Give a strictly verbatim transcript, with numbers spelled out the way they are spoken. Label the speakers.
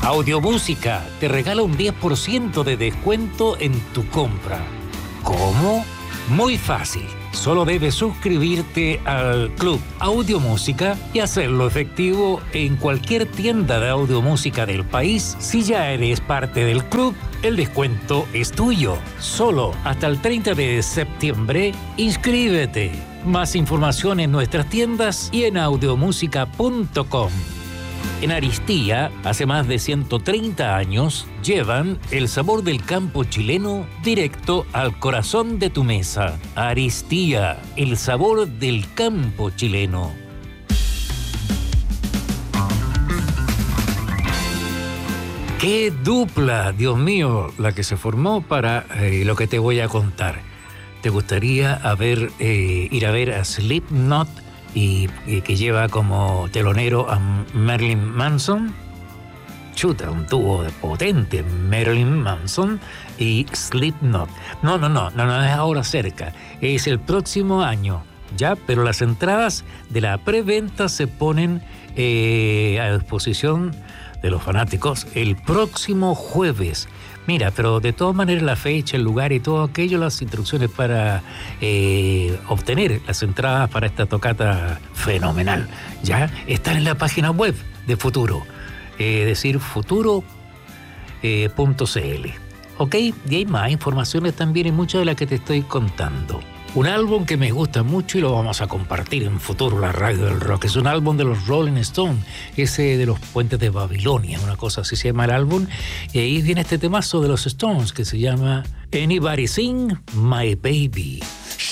Speaker 1: Audiomúsica te regala un diez por ciento de descuento en tu compra. ¿Cómo? Muy fácil. Solo debes suscribirte al Club Audiomúsica y hacerlo efectivo en cualquier tienda de audiomúsica del país. Si ya eres parte del club, el descuento es tuyo. Solo hasta el treinta de septiembre, inscríbete. Más información en nuestras tiendas y en audiomúsica punto com. En Aristía, hace más de ciento treinta años, llevan el sabor del campo chileno directo al corazón de tu mesa. Aristía, el sabor del campo chileno. ¡Qué dupla, Dios mío, la que se formó para eh, lo que te voy a contar! ¿Te gustaría haber, eh, ir a ver a Slipknot? Y, y que lleva como telonero a Marilyn Manson. Chuta, un dúo potente, Marilyn Manson y Slipknot. No, no, no, no, no es ahora cerca, es el próximo año, ya, pero las entradas de la preventa se ponen eh, a disposición de los fanáticos el próximo jueves. Mira, pero de todas maneras la fecha, el lugar y todo aquello, las instrucciones para eh, obtener las entradas para esta tocata fenomenal, ya están en la página web de Futuro, es eh, decir, futuro punto c l. Ok, y hay más informaciones también y muchas de las que te estoy contando. Un álbum que me gusta mucho y lo vamos a compartir en Futuro, la radio del rock. Es un álbum de los Rolling Stones, ese de los puentes de Babilonia, una cosa así se llama el álbum. Y ahí viene este temazo de los Stones que se llama Anybody Sing My Baby.